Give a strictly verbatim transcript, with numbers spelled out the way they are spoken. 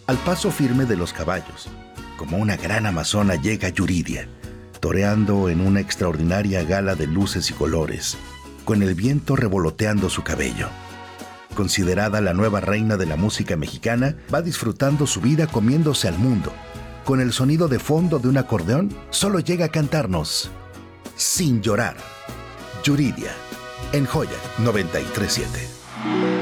Al paso firme de los caballos, como una gran amazona llega Yuridia, toreando en una extraordinaria gala de luces y colores, con el viento revoloteando su cabello. Considerada la nueva reina de la música mexicana, va disfrutando su vida comiéndose al mundo. Con el sonido de fondo de un acordeón, solo llega a cantarnos Sin Llorar. Yuridia, en Joya noventa y tres punto siete.